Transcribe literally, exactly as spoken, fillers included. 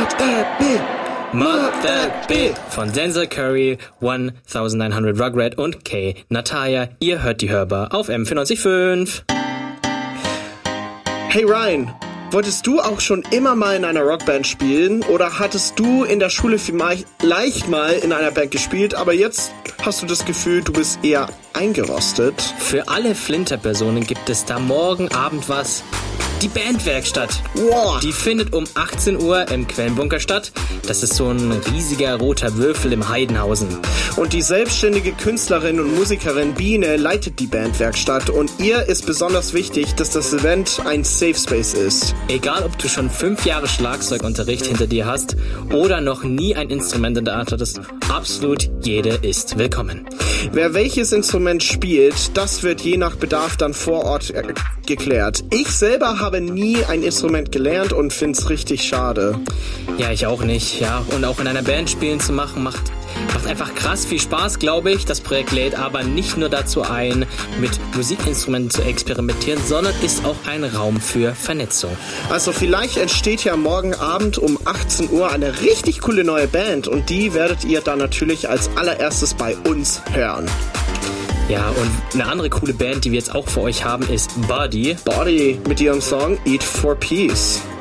Mod that bit. Mod that bit. Von Denzel Curry, neunzehnhundert Rugrat und Kay Natalia. Ihr hört die Hörbar auf M vierundneunzig Komma fünf. Hey Ryan, wolltest du auch schon immer mal in einer Rockband spielen? Oder hattest du in der Schule vielleicht mal in einer Band gespielt, aber jetzt hast du das Gefühl, du bist eher eingerostet? Für alle Flinter-Personen gibt es da morgen Abend was. Die Bandwerkstatt. Wow. Die findet um achtzehn Uhr im Quellenbunker statt. Das ist so ein riesiger roter Würfel im Heidenhausen. Und die selbstständige Künstlerin und Musikerin Biene leitet die Bandwerkstatt. Und ihr ist besonders wichtig, dass das Event ein Safe Space ist. Egal, ob du schon fünf Jahre Schlagzeugunterricht hinter dir hast oder noch nie ein Instrument in der Art hattest, absolut jede ist willkommen. Wer welches Instrument spielt, das wird je nach Bedarf dann vor Ort äh, geklärt. Ich selber habe nie ein Instrument gelernt und find's richtig schade. Ja, ich auch nicht, ja. Und auch in einer Band spielen zu machen, macht, macht einfach krass viel Spaß, glaube ich. Das Projekt lädt aber nicht nur dazu ein, mit Musikinstrumenten zu experimentieren, sondern ist auch ein Raum für Vernetzung. Also vielleicht entsteht ja morgen Abend um achtzehn Uhr eine richtig coole neue Band und die werdet ihr dann natürlich als allererstes bei uns hören. Ja, und eine andere coole Band, die wir jetzt auch für euch haben, ist Body. Body mit ihrem Song Eat for Peace.